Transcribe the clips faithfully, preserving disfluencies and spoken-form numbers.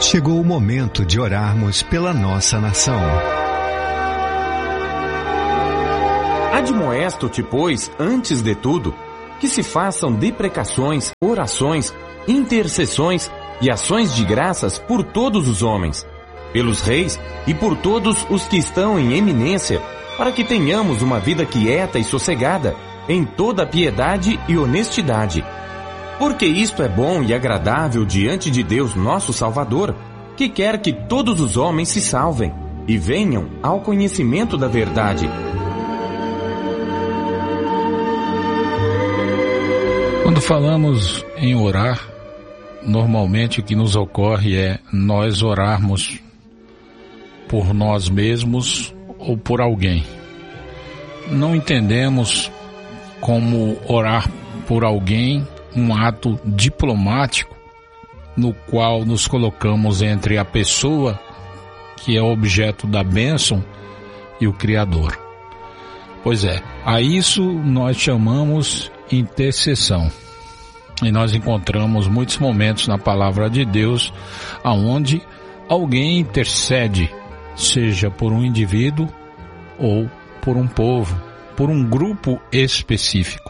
Chegou o momento de orarmos pela nossa nação. Admoesto-te, pois, antes de tudo, que se façam deprecações, orações, intercessões e ações de graças por todos os homens, pelos reis e por todos os que estão em eminência, para que tenhamos uma vida quieta e sossegada, em toda piedade e honestidade. Porque isto é bom e agradável diante de Deus nosso Salvador, que quer que todos os homens se salvem e venham ao conhecimento da verdade. Quando falamos em orar, normalmente o que nos ocorre é nós orarmos por nós mesmos ou por alguém. Não entendemos como orar por alguém um ato diplomático no qual nos colocamos entre a pessoa que é objeto da bênção e o Criador. Pois é, a isso nós chamamos intercessão. E nós encontramos muitos momentos na palavra de Deus aonde alguém intercede, seja por um indivíduo ou por um povo, por um grupo específico.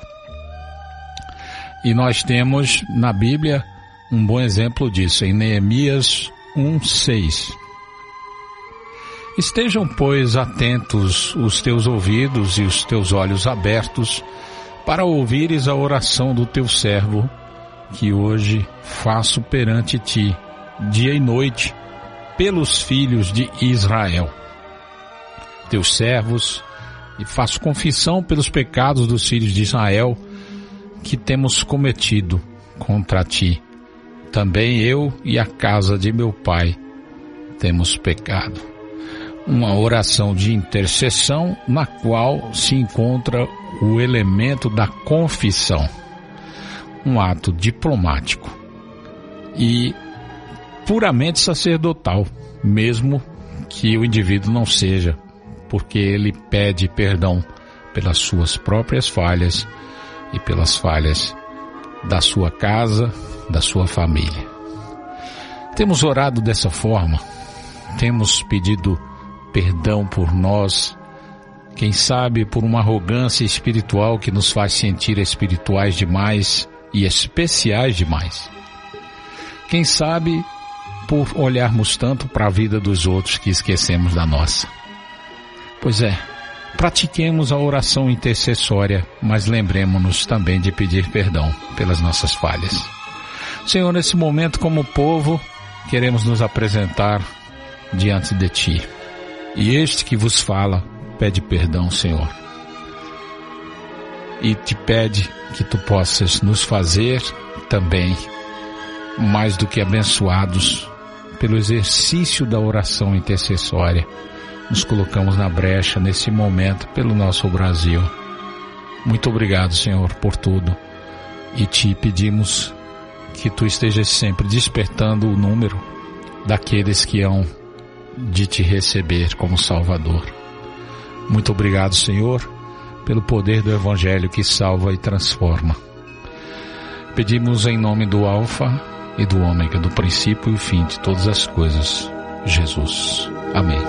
E nós temos na Bíblia um bom exemplo disso, em Neemias um, seis. Estejam, pois, atentos os teus ouvidos e os teus olhos abertos para ouvires a oração do teu servo, que hoje faço perante ti, dia e noite, pelos filhos de Israel, teus servos, e faço confissão pelos pecados dos filhos de Israel, que temos cometido contra ti. Também eu e a casa de meu pai temos pecado. Uma oração de intercessão na qual se encontra o elemento da confissão. Um ato diplomático e puramente sacerdotal, mesmo que o indivíduo não seja, porque ele pede perdão pelas suas próprias falhas e pelas falhas da sua casa, da sua família. Temos orado dessa forma, temos pedido perdão por nós, quem sabe por uma arrogância espiritual que nos faz sentir espirituais demais e especiais demais. Quem sabe por olharmos tanto para a vida dos outros que esquecemos da nossa. Pois é, pratiquemos a oração intercessória, mas lembremos-nos também de pedir perdão pelas nossas falhas. Senhor, nesse momento como povo, queremos nos apresentar diante de Ti. E este que vos fala, pede perdão, Senhor. E te pede que Tu possas nos fazer também mais do que abençoados pelo exercício da oração intercessória. Nos colocamos na brecha nesse momento pelo nosso Brasil. Muito obrigado, Senhor, por tudo. E te pedimos que Tu estejas sempre despertando o número daqueles que hão de Te receber como Salvador. Muito obrigado, Senhor, pelo poder do Evangelho que salva e transforma. Pedimos em nome do Alfa e do Ômega, do princípio e o fim de todas as coisas, Jesus. Amém.